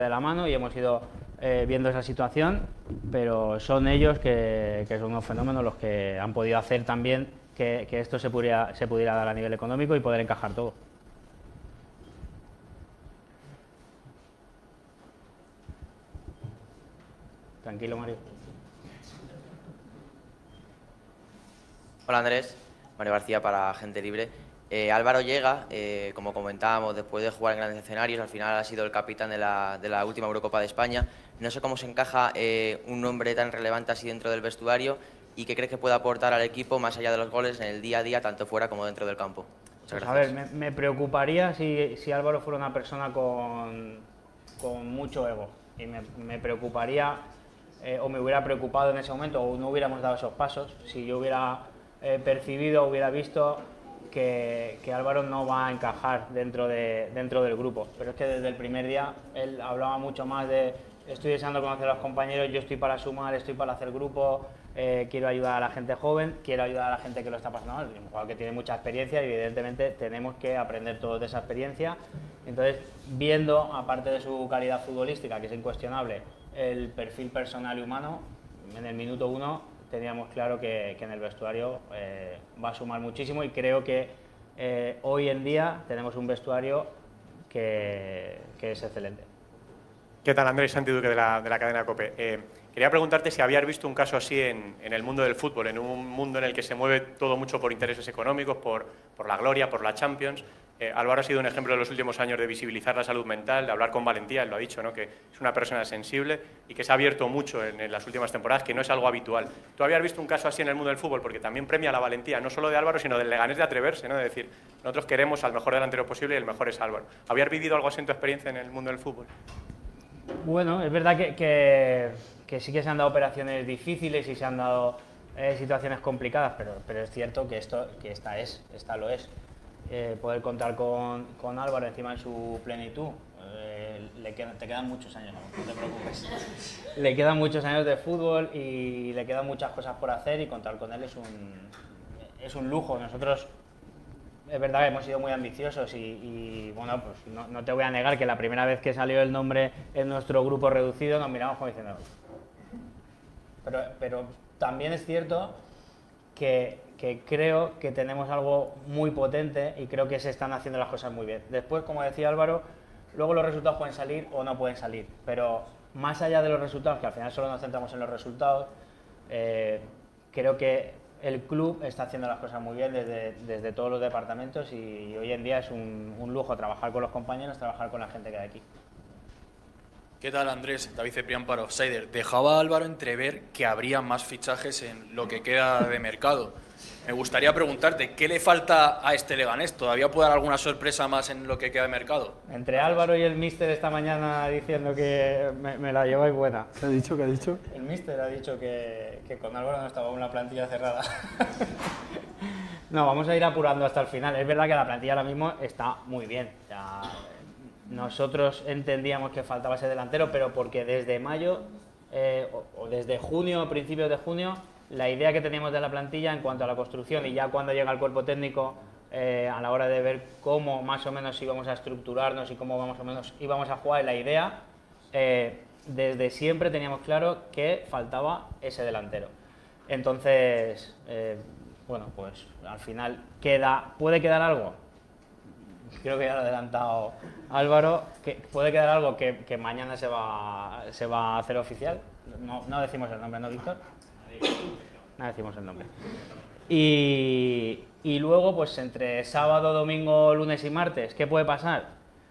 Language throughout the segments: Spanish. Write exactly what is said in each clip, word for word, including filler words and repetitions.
de la mano y hemos ido eh, viendo esa situación, pero son ellos que, que son unos fenómenos los que han podido hacer también que, que esto se pudiera, se pudiera dar a nivel económico y poder encajar todo. Tranquilo, Mario. Hola Andrés, Mario García para Gente Libre. Eh, Álvaro llega, eh, como comentábamos, después de jugar en grandes escenarios, al final ha sido el capitán de la, de la última Eurocopa de España. No sé cómo se encaja eh, un nombre tan relevante así dentro del vestuario y qué crees que puede aportar al equipo más allá de los goles en el día a día, tanto fuera como dentro del campo. Muchas Pues gracias. a ver, me, me preocuparía si, si Álvaro fuera una persona con, con mucho ego y me, me preocuparía eh, o me hubiera preocupado en ese momento o no hubiéramos dado esos pasos si yo hubiera eh, percibido, hubiera visto que, que Álvaro no va a encajar dentro, de, dentro del grupo. Pero es que desde el primer día él hablaba mucho más de estoy deseando conocer a los compañeros, yo estoy para sumar, estoy para hacer grupo, eh, quiero ayudar a la gente joven, quiero ayudar a la gente que lo está pasando mal. Un jugador que tiene mucha experiencia y evidentemente tenemos que aprender todos de esa experiencia. Entonces, viendo, aparte de su calidad futbolística, que es incuestionable, el perfil personal y humano, en el minuto uno teníamos claro que, que en el vestuario eh, va a sumar muchísimo y creo que eh, hoy en día tenemos un vestuario que, que es excelente. ¿Qué tal, Andrés? Santi Duque de la, de la cadena COPE. Eh, quería preguntarte si habías visto un caso así en, en el mundo del fútbol, en un mundo en el que se mueve todo mucho por intereses económicos, por, por la gloria, por la Champions. Eh, Álvaro ha sido un ejemplo en los últimos años de visibilizar la salud mental, de hablar con valentía, él lo ha dicho, ¿no? Que es una persona sensible y que se ha abierto mucho en, en las últimas temporadas, que no es algo habitual. ¿Tú habías visto un caso así en el mundo del fútbol? Porque también premia la valentía, no solo de Álvaro, sino del Leganés de atreverse, ¿no? De decir, nosotros queremos al mejor delantero posible y el mejor es Álvaro. ¿Habías vivido algo así en tu experiencia en el mundo del fútbol? Bueno, es verdad que, que, que sí que se han dado operaciones difíciles y se han dado eh, situaciones complicadas, pero, pero es cierto que, esto, que esta, es, esta lo es. Eh, poder contar con, con Álvaro encima en su plenitud, eh, le quedan, te quedan muchos años, no te preocupes. Le quedan muchos años de fútbol y le quedan muchas cosas por hacer y contar con él es un, es un lujo. Nosotros, es verdad que hemos sido muy ambiciosos y, y bueno, pues no, no te voy a negar que la primera vez que salió el nombre en nuestro grupo reducido nos miramos como diciendo... Pero, pero también es cierto que, que creo que tenemos algo muy potente y creo que se están haciendo las cosas muy bien. Después, como decía Álvaro, luego los resultados pueden salir o no pueden salir, pero más allá de los resultados, que al final solo nos centramos en los resultados, eh, creo que el club está haciendo las cosas muy bien desde, desde todos los departamentos y hoy en día es un, un lujo trabajar con los compañeros, trabajar con la gente que hay aquí. ¿Qué tal, Andrés? David Ceprián para Offsider. Dejaba a Álvaro entrever que habría más fichajes en lo que queda de mercado. Me gustaría preguntarte, ¿qué le falta a este Leganés? ¿Todavía puede dar alguna sorpresa más en lo que queda de mercado? Entre Álvaro y el míster esta mañana diciendo que me, me la lleváis buena. ¿Qué ha dicho? ¿Qué ha dicho? El míster ha dicho que, que con Álvaro no estaba una plantilla cerrada. No, vamos a ir apurando hasta el final. Es verdad que la plantilla ahora mismo está muy bien. Ya, nosotros entendíamos que faltaba ese delantero, pero porque desde mayo eh, o, o desde junio, principios de junio, la idea que teníamos de la plantilla en cuanto a la construcción y ya cuando llega el cuerpo técnico eh, a la hora de ver cómo más o menos íbamos a estructurarnos y cómo más o menos íbamos a jugar, la idea, eh, desde siempre teníamos claro que faltaba ese delantero. Entonces, eh, bueno, pues al final queda, ¿puede quedar algo? Creo que ya lo ha adelantado Álvaro, que puede quedar algo que, que mañana se va, se va a hacer oficial. No, no decimos el nombre, ¿no, Víctor? No decimos el nombre. Y, y luego, pues entre sábado, domingo, lunes y martes, ¿qué puede pasar?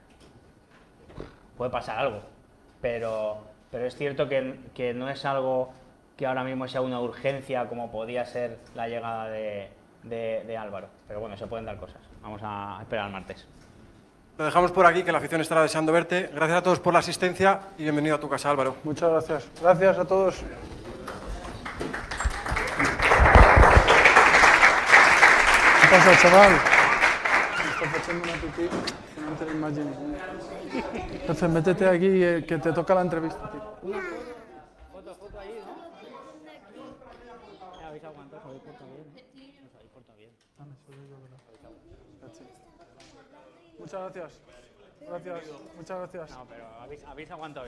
Puede pasar algo, pero, pero es cierto que, que no es algo que ahora mismo sea una urgencia como podía ser la llegada de, de, de Álvaro. Pero bueno, se pueden dar cosas. Vamos a esperar al martes. Lo dejamos por aquí, que la afición estará deseando verte. Gracias a todos por la asistencia y bienvenido a tu casa, Álvaro. Muchas gracias. Gracias a todos. ¿Qué pasa, chaval? Me estás haciendo una pipí que no te lo imagines. Entonces, métete aquí, eh, que te toca la entrevista, tío. Foto, foto ahí, ¿no? Habéis aguantado, habéis portado bien. Os habéis portado bien. Muchas gracias. Gracias. Muchas gracias. No, pero habéis, habéis aguantado bien.